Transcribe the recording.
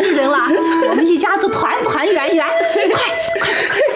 人了，我们一家子团团圆圆，快快快！